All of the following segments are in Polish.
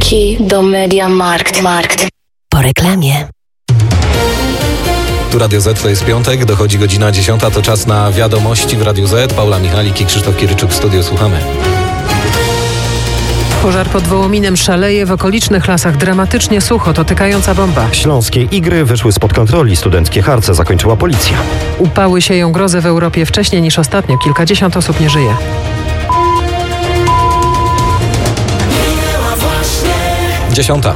Biletiki do MediaMarkt. Po reklamie. Tu Radio Z, to jest piątek, dochodzi godzina 10, to czas na wiadomości w Radiu Z. Paula Michalik i Krzysztof Kiryczuk w studiu, słuchamy. Pożar pod Wołominem szaleje, w okolicznych lasach dramatycznie sucho, dotykająca bomba. Śląskie Igry wyszły spod kontroli, studenckie harce zakończyła policja. Upały sieją grozę w Europie wcześniej niż ostatnio, kilkadziesiąt osób nie żyje. Dziesiąta.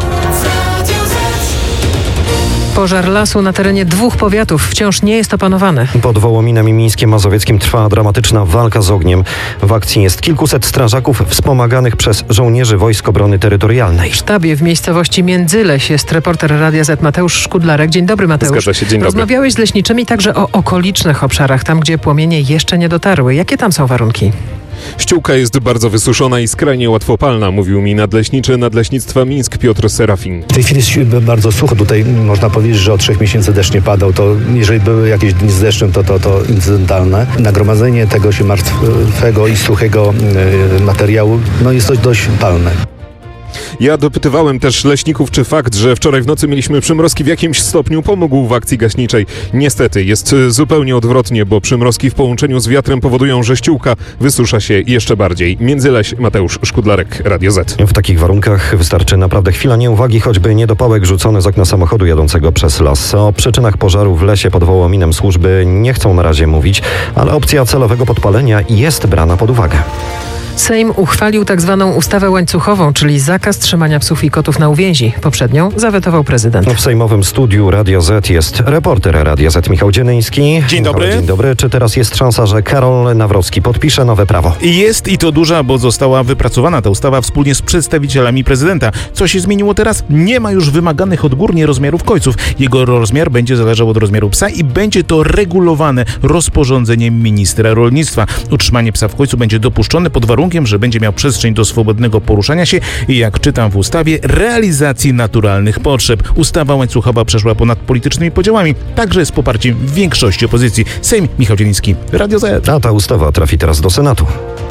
Pożar lasu na terenie 2 powiatów wciąż nie jest opanowany. Pod Wołominem i Mińskiem Mazowieckim trwa dramatyczna walka z ogniem. W akcji jest kilkuset strażaków wspomaganych przez żołnierzy Wojsk Obrony Terytorialnej. W sztabie w miejscowości Międzyleś jest reporter Radia Z Mateusz Szkudlarek. Dzień dobry, Mateusz. Zgadza się, dzień dobry. Rozmawiałeś z leśniczymi także o okolicznych obszarach, tam gdzie płomienie jeszcze nie dotarły. Jakie tam są warunki? Ściółka jest bardzo wysuszona i skrajnie łatwopalna, mówił mi nadleśniczy Nadleśnictwa Mińsk Piotr Serafin. W tej chwili jest bardzo sucho. Tutaj można powiedzieć, że od 3 miesięcy deszcz nie padał. To jeżeli były jakieś dni z deszczem, to incydentalne. Nagromadzenie tego się martwego i suchego materiału jest dość palne. Ja dopytywałem też leśników, czy fakt, że wczoraj w nocy mieliśmy przymrozki w jakimś stopniu pomógł w akcji gaśniczej. Niestety jest zupełnie odwrotnie, bo przymrozki w połączeniu z wiatrem powodują, że ściółka wysusza się jeszcze bardziej. Międzyleś, Mateusz Szkudlarek, Radio Z. W takich warunkach wystarczy naprawdę chwila nieuwagi, choćby niedopałek rzucony z okna samochodu jadącego przez las. O przyczynach pożaru w lesie pod Wołominem służby nie chcą na razie mówić, ale opcja celowego podpalenia jest brana pod uwagę. Sejm uchwalił tzw. ustawę łańcuchową, czyli zakaz trzymania psów i kotów na uwięzi. Poprzednią zawetował prezydent. W sejmowym studiu Radio Z jest reporter Radia Z Michał Dzienyński. Dzień dobry. Dzień dobry. Czy teraz jest szansa, że Karol Nawrocki podpisze nowe prawo? Jest i to duża, bo została wypracowana ta ustawa wspólnie z przedstawicielami prezydenta. Co się zmieniło teraz? Nie ma już wymaganych odgórnie rozmiarów kojców. Jego rozmiar będzie zależał od rozmiaru psa i będzie to regulowane rozporządzeniem ministra rolnictwa. Utrzymanie psa w kojcu będzie dopuszczone pod warunkiem, że będzie miał przestrzeń do swobodnego poruszania się i, jak czytam w ustawie, realizacji naturalnych potrzeb. Ustawa łańcuchowa przeszła ponad politycznymi podziałami, także z poparciem większości opozycji. Sejm, Michał Dzieliński, Radio Z. A ta ustawa trafi teraz do Senatu.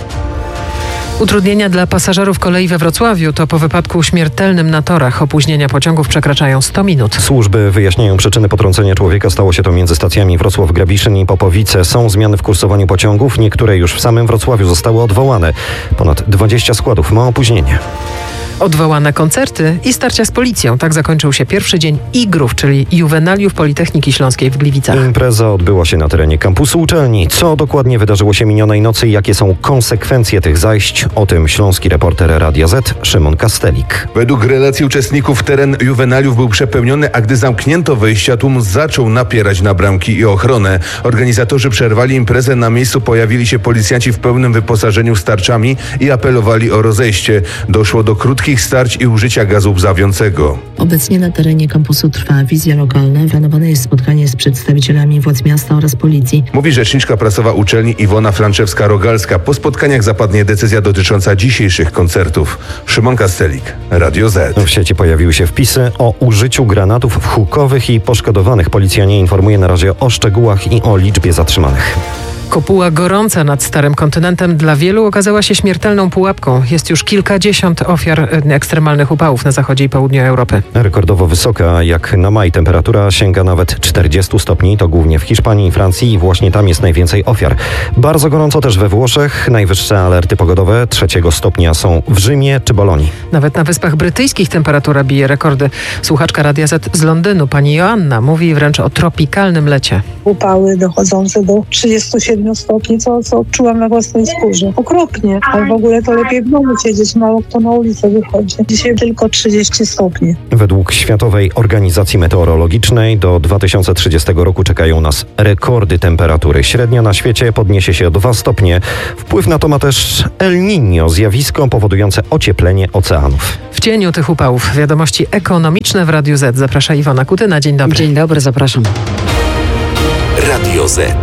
Utrudnienia dla pasażerów kolei we Wrocławiu to po wypadku śmiertelnym na torach. Opóźnienia pociągów przekraczają 100 minut. Służby wyjaśniają przyczyny potrącenia człowieka. Stało się to między stacjami Wrocław-Grabiszyn i Popowice. Są zmiany w kursowaniu pociągów. Niektóre już w samym Wrocławiu zostały odwołane. Ponad 20 składów ma opóźnienie. Odwołane koncerty i starcia z policją. Tak zakończył się pierwszy dzień Igrów, czyli Juwenaliów Politechniki Śląskiej w Gliwicach. Impreza odbyła się na terenie kampusu uczelni. Co dokładnie wydarzyło się minionej nocy i jakie są konsekwencje tych zajść? O tym śląski reporter Radia Z Szymon Kastelik. Według relacji uczestników teren Juwenaliów był przepełniony, a gdy zamknięto wejścia, tłum zaczął napierać na bramki i ochronę. Organizatorzy przerwali imprezę. Na miejscu pojawili się policjanci w pełnym wyposażeniu z tarczami i apelowali o rozejście. Doszło do krótkich starć i użycia gazu łzawiącego. Obecnie na terenie kampusu trwa wizja lokalna. Planowane jest spotkanie z przedstawicielami władz miasta oraz policji. Mówi rzeczniczka prasowa uczelni Iwona Franczewska-Rogalska. Po spotkaniach zapadnie decyzja dotycząca dzisiejszych koncertów. Szymon Kastelik, Radio Z. W sieci pojawiły się wpisy o użyciu granatów hukowych i poszkodowanych. Policja nie informuje na razie o szczegółach i o liczbie zatrzymanych. Kopuła gorąca nad Starym Kontynentem dla wielu okazała się śmiertelną pułapką. Jest już kilkadziesiąt ofiar ekstremalnych upałów na zachodzie i południu Europy. Rekordowo wysoka, jak na maj, temperatura sięga nawet 40 stopni. To głównie w Hiszpanii i Francji i właśnie tam jest najwięcej ofiar. Bardzo gorąco też we Włoszech. Najwyższe alerty pogodowe 3 stopnia są w Rzymie czy Bolonii. Nawet na Wyspach Brytyjskich temperatura bije rekordy. Słuchaczka Radia Z z Londynu, pani Joanna, mówi wręcz o tropikalnym lecie. Upały dochodzące do 37 stopni, co odczułam na własnej skórze. Okropnie, ale w ogóle to lepiej w domu siedzieć, mało kto na ulicę wychodzi. Dzisiaj tylko 30 stopni. Według Światowej Organizacji Meteorologicznej do 2030 roku czekają nas rekordy temperatury. Średnia na świecie podniesie się o 2 stopnie. Wpływ na to ma też El Niño, zjawisko powodujące ocieplenie oceanów. W cieniu tych upałów wiadomości ekonomiczne w Radiu Z. Zaprasza Iwona Kutyna. Dzień dobry. Dzień dobry, zapraszam. Radio Z.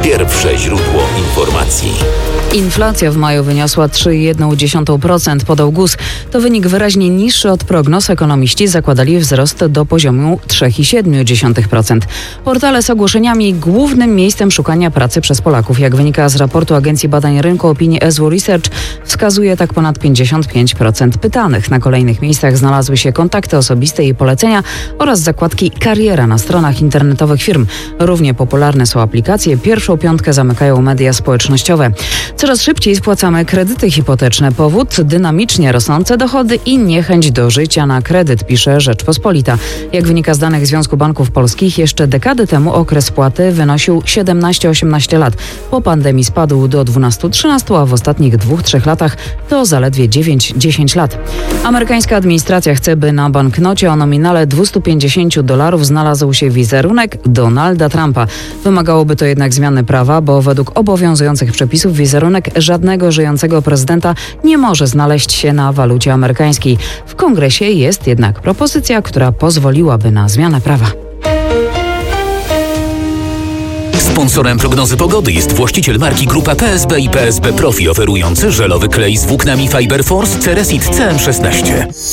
Pierwsze źródło informacji. Inflacja w maju wyniosła 3,1%, podał GUS. To wynik wyraźnie niższy od prognoz. Ekonomiści zakładali wzrost do poziomu 3,7%. Portale z ogłoszeniami głównym miejscem szukania pracy przez Polaków. Jak wynika z raportu Agencji Badań Rynku Opinii SW Research, wskazuje tak ponad 55% pytanych. Na kolejnych miejscach znalazły się kontakty osobiste i polecenia oraz zakładki kariera na stronach internetowych firm. Równie popularne są aplikacje. Pierwszą piątkę zamykają media społecznościowe. Coraz szybciej spłacamy kredyty hipoteczne. Powód: dynamicznie rosnące dochody i niechęć do życia na kredyt, pisze Rzeczpospolita. Jak wynika z danych Związku Banków Polskich, jeszcze dekadę temu okres spłaty wynosił 17-18 lat. Po pandemii spadł do 12-13, a w ostatnich 2-3 latach to zaledwie 9-10 lat. Amerykańska administracja chce, by na banknocie o nominale $250 znalazł się wizerunek Donalda Trumpa. Wymagałoby to jednak zmiany prawa, bo według obowiązujących przepisów wizerunek żadnego żyjącego prezydenta nie może znaleźć się na walucie amerykańskiej. W Kongresie jest jednak propozycja, która pozwoliłaby na zmianę prawa. Sponsorem prognozy pogody jest właściciel marki Grupa PSB i PSB Profi, oferujący żelowy klej z włóknami Fiberforce Ceresit CM16.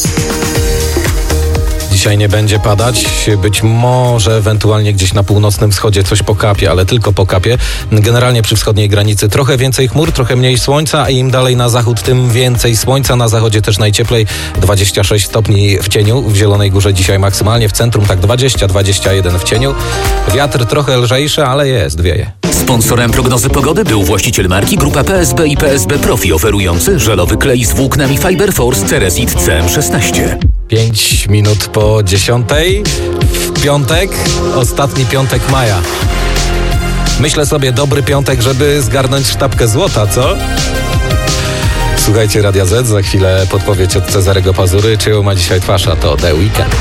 Dzisiaj nie będzie padać, być może ewentualnie gdzieś na północnym wschodzie coś pokapie, ale tylko pokapie. Generalnie przy wschodniej granicy trochę więcej chmur, trochę mniej słońca, a im dalej na zachód, tym więcej słońca. Na zachodzie też najcieplej, 26 stopni w cieniu. W Zielonej Górze dzisiaj maksymalnie, w centrum tak 20-21 w cieniu. Wiatr trochę lżejszy, ale jest, wieje. Sponsorem prognozy pogody był właściciel marki Grupa PSB i PSB Profi, oferujący żelowy klej z włóknami Fiberforce Ceresit CM16. 5 minut po 10. W piątek, ostatni piątek maja. Myślę sobie, dobry piątek, żeby zgarnąć sztabkę złota, co? Słuchajcie Radia Z, za chwilę podpowiedź od Cezarego Pazury. Czyją ma dzisiaj twarz, a to The Weekend.